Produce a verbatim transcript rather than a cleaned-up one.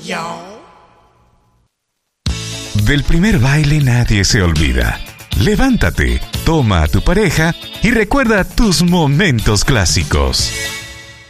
Del primer baile nadie se olvida. Levántate, toma a tu pareja y recuerda tus momentos clásicos.